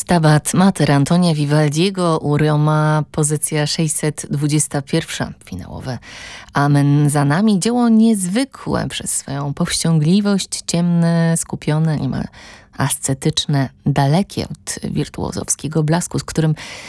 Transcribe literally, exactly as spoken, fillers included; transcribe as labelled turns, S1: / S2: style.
S1: Stabat Mater Antonia Vivaldiego u Roma, pozycja sześćset dwudziesta pierwsza, finałowe Amen za nami. Dzieło niezwykłe przez swoją powściągliwość, ciemne, skupione, niemal ascetyczne, dalekie od wirtuozowskiego blasku, z którym